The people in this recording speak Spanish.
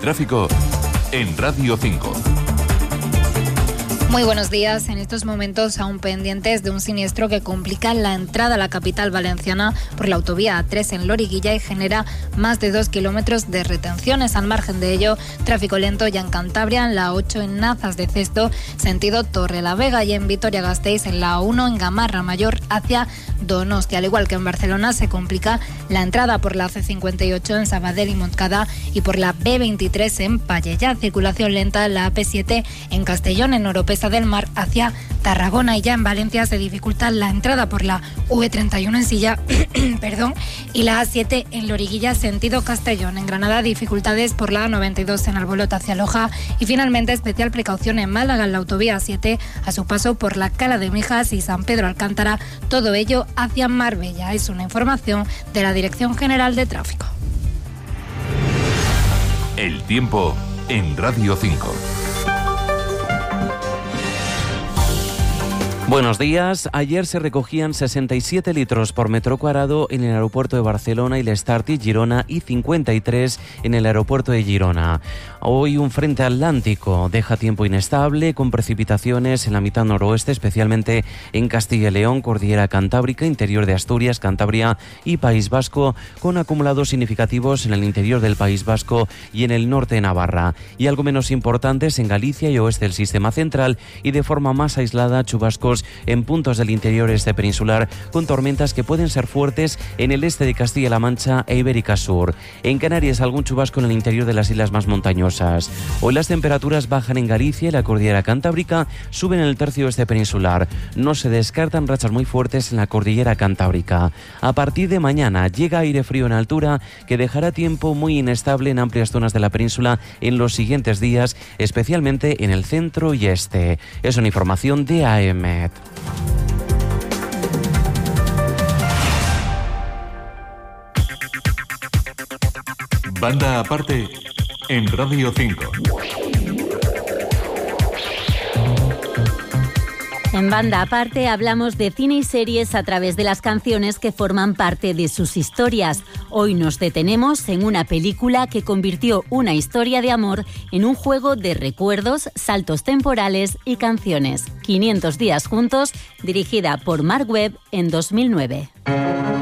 tráfico en Radio 5. Muy buenos días. En estos momentos aún pendientes de un siniestro que complica la entrada a la capital valenciana por la autovía A3 en Loriguilla y genera más de 2 kilómetros de retenciones. Al margen de ello, tráfico lento ya en Cantabria, en la 8 en Nazas de Cesto, sentido Torrelavega, y en Vitoria-Gasteiz en la 1 en Gamarra Mayor hacia Donostia. Al igual que en Barcelona, se complica la entrada por la C58 en Sabadell y Montcada y por la B23 en Pallejà. Circulación lenta en la AP7 en Castellón, en Oropesa del Mar hacia Tarragona, y ya en Valencia se dificulta la entrada por la V31 en Silla y la A7 en Loriguilla sentido Castellón. En Granada, dificultades por la A92 en Albolot hacia Loja, y finalmente especial precaución en Málaga en la autovía A7 a su paso por la Cala de Mijas y San Pedro Alcántara, todo ello hacia Marbella. Es una información de la Dirección General de Tráfico. El tiempo en Radio 5. Buenos días. Ayer se recogían 67 litros por metro cuadrado en el aeropuerto de Barcelona y l'Estartit Girona y 53 en el aeropuerto de Girona. Hoy un frente atlántico deja tiempo inestable con precipitaciones en la mitad noroeste, especialmente en Castilla y León, Cordillera Cantábrica, interior de Asturias, Cantabria y País Vasco, con acumulados significativos en el interior del País Vasco y en el norte de Navarra, y algo menos importantes en Galicia y oeste del sistema central, y de forma más aislada chubascos en puntos del interior este peninsular, con tormentas que pueden ser fuertes en el este de Castilla-La Mancha e Ibérica Sur. En Canarias, algún chubasco en el interior de las islas más montañosas. Hoy las temperaturas bajan en Galicia y la Cordillera Cantábrica, suben en el tercio este peninsular. No se descartan rachas muy fuertes en la Cordillera Cantábrica. A partir de mañana llega aire frío en altura que dejará tiempo muy inestable en amplias zonas de la península en los siguientes días, especialmente en el centro y este. Es una información de AEMET. Banda aparte en Radio 5. En Banda Aparte hablamos de cine y series a través de las canciones que forman parte de sus historias. Hoy nos detenemos en una película que convirtió una historia de amor en un juego de recuerdos, saltos temporales y canciones. 500 días juntos, dirigida por Mark Webb en 2009.